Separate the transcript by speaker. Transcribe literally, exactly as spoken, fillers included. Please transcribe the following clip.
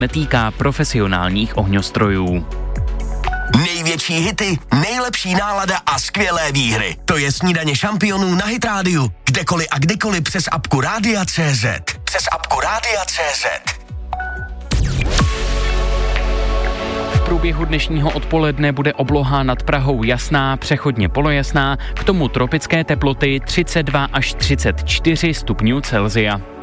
Speaker 1: netýká profesionálních ohňostrojů.
Speaker 2: Největší hity, nejlepší nálada a skvělé výhry. To je Snídaně šampionů na Hit Rádiu. Kdekoliv a kdykoliv přes apku Rádia tečka cé zet. Přes apku Rádia tečka cé zet.
Speaker 1: V průběhu dnešního odpoledne bude obloha nad Prahou jasná, přechodně polojasná, k tomu tropické teploty třicet dva až třicet čtyři stupňů Celsia.